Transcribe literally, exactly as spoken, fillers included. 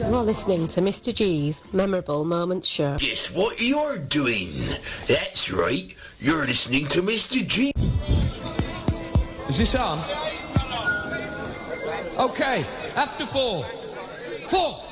You're listening to Mister G's Memorable Moments Show. Guess what you're doing? That's right, you're listening to Mister G. Is this on? Okay, after four. Four.